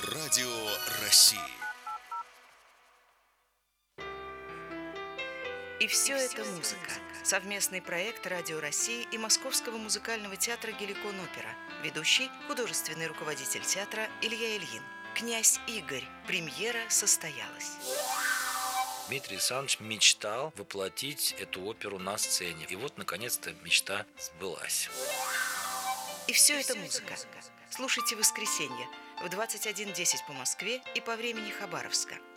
Радио России. И все это музыка. Совместный проект Радио России и Московского музыкального театра «Геликон Опера». Ведущий – художественный руководитель театра Илья Ильин. «Князь Игорь». Премьера состоялась. Дмитрий Александрович мечтал воплотить эту оперу на сцене. И вот, наконец-то, мечта сбылась. И все это музыка. Слушайте в воскресенье в 21:10 по Москве и по времени Хабаровска.